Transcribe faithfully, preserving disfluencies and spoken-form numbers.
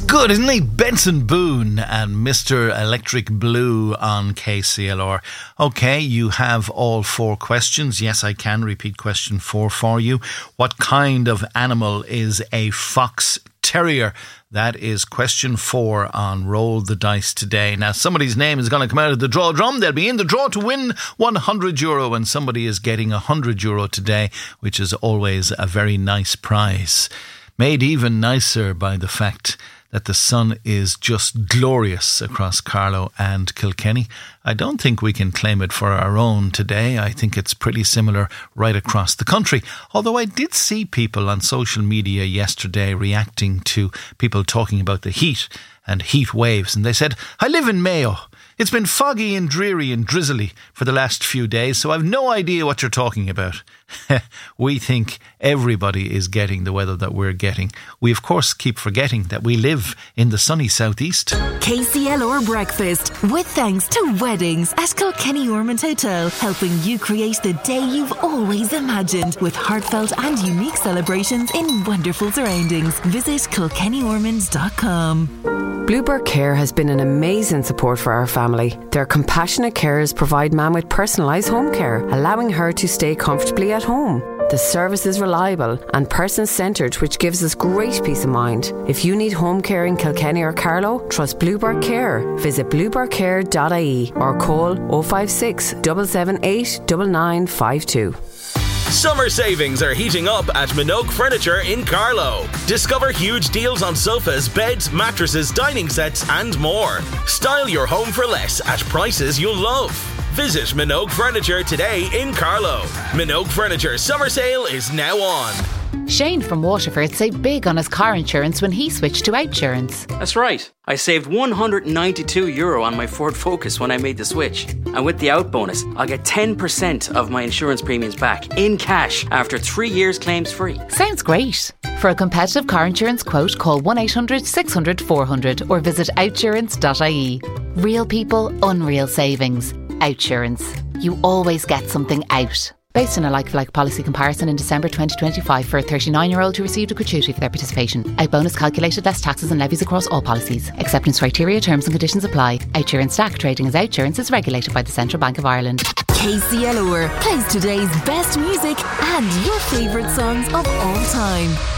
Good, isn't he? Benson Boone and Mister Electric Blue on K C L R. Okay, you have all four questions. Yes, I can repeat question four for you. What kind of animal is a fox terrier? That is question four on Roll the Dice today. Now, somebody's name is going to come out of the draw drum. They'll be in the draw to win one hundred euro, and somebody is getting one hundred euro today, which is always a very nice prize. Made even nicer by the fact that the sun is just glorious across Carlow and Kilkenny. I don't think we can claim it for our own today. I think it's pretty similar right across the country. Although I did see people on social media yesterday reacting to people talking about the heat and heat waves. And they said, I live in Mayo. It's been foggy and dreary and drizzly for the last few days, so I've no idea what you're talking about. We think everybody is getting the weather that we're getting. We, of course, keep forgetting that we live in the sunny southeast. K C L R Breakfast, with thanks to Weddings at Kilkenny Ormond Hotel, helping you create the day you've always imagined with heartfelt and unique celebrations in wonderful surroundings. Visit kilkenny ormond dot com. Bluebird Care has been an amazing support for our family. Their compassionate carers provide Mam with personalised home care, allowing her to stay comfortably at home. The service is reliable and person-centred, which gives us great peace of mind. If you need home care in Kilkenny or Carlow, trust Bluebird Care. Visit bluebird care dot I E or call oh five six, seven seven eight, nine nine five two. Summer savings are heating up at Minogue Furniture in Carlow. Discover huge deals on sofas, beds, mattresses, dining sets and more. Style your home for less at prices you'll love. Visit Minogue Furniture today in Carlow. Minogue Furniture summer sale is now on. Shane from Waterford saved big on his car insurance when he switched to Outsurance. That's right. I saved one hundred ninety-two euro on my Ford Focus when I made the switch. And with the out bonus, I'll get ten percent of my insurance premiums back in cash after three years claims free. Sounds great. For a competitive car insurance quote, call one eight hundred six hundred four hundred or visit outsurance dot I E. Real people, unreal savings. Outsurance. You always get something out. Based on a like-for-like policy comparison in December twenty twenty-five for a thirty-nine-year-old who received a gratuity for their participation. Out bonus calculated less taxes and levies across all policies. Acceptance criteria, terms and conditions apply. Outsurance Stack trading as Outsurance is regulated by the Central Bank of Ireland. K C L R plays today's best music and your favourite songs of all time.